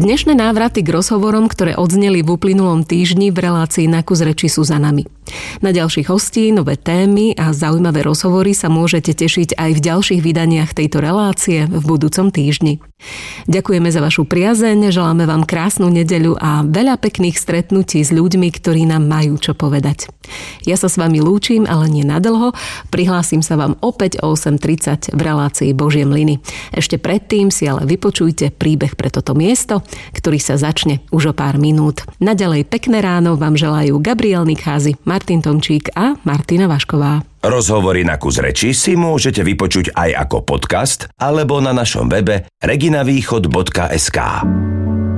Dnešné návraty k rozhovorom, ktoré odzneli v uplynulom týždni v relácii Na kus reči sú za nami. Na ďalších hostí, nové témy a zaujímavé rozhovory sa môžete tešiť aj v ďalších vydaniach tejto relácie v budúcom týždni. Ďakujeme za vašu priazeň, želáme vám krásnu nedeľu a veľa pekných stretnutí s ľuďmi, ktorí nám majú čo povedať. Ja sa s vami lúčim, ale nie nadlho. Prihlásim sa vám opäť o 8:30 v relácii Božie mlyny. Ešte predtým si ale vypočujte príbeh pre toto miesto, ktorý sa začne už o pár minút. Naďalej pekné ráno vám želajú Gabriel Nikházy, Martin Tomčík a Martina Vašková. Rozhovory Na kus reči si môžete vypočuť aj ako podcast alebo na našom webe reginavýchod.sk.